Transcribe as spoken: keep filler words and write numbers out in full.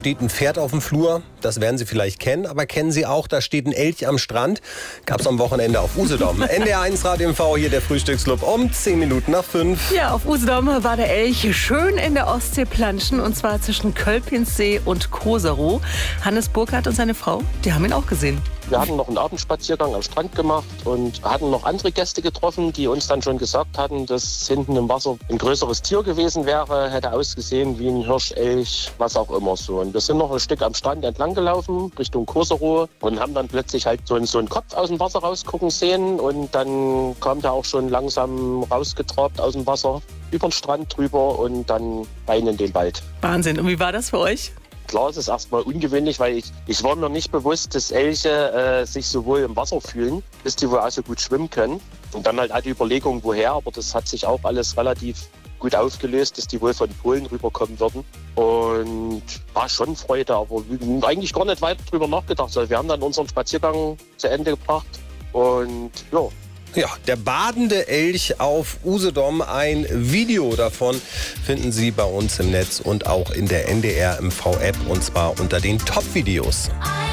Steht ein Pferd auf dem Flur, das werden Sie vielleicht kennen, aber kennen Sie auch, da steht ein Elch am Strand. Gab's am Wochenende auf Usedom. N D R eins Radio M V, hier der Frühstücksclub um zehn Minuten nach fünf. Ja, auf Usedom war der Elch schön in der Ostsee planschen, und zwar zwischen Kölpinsee und Koserow. Hannes Burkhardt und seine Frau, die haben ihn auch gesehen. Wir hatten noch einen Abendspaziergang am Strand gemacht und hatten noch andere Gäste getroffen, die uns dann schon gesagt hatten, dass hinten im Wasser ein größeres Tier gewesen wäre, hätte ausgesehen wie ein Hirsch, Elch, was auch immer so. Und wir sind noch ein Stück am Strand entlang gelaufen, Richtung Koserow, und haben dann plötzlich halt so einen, so einen Kopf aus dem Wasser rausgucken sehen, und dann kam der auch schon langsam rausgetrabt aus dem Wasser, über den Strand drüber und dann rein in den Wald. Wahnsinn. Und wie war das für euch? Klar, es ist erstmal ungewöhnlich, weil ich, ich war mir nicht bewusst, dass Elche äh, sich so wohl im Wasser fühlen, dass die wohl auch so gut schwimmen können. Und dann halt auch die Überlegung, woher, aber das hat sich auch alles relativ gut aufgelöst, dass die wohl von Polen rüberkommen würden. Und war schon Freude, aber wir haben eigentlich gar nicht weiter drüber nachgedacht. Also wir haben dann unseren Spaziergang zu Ende gebracht und ja. Ja, der badende Elch auf Usedom. Ein Video davon finden Sie bei uns im Netz und auch in der N D R M V App, und zwar unter den Top-Videos.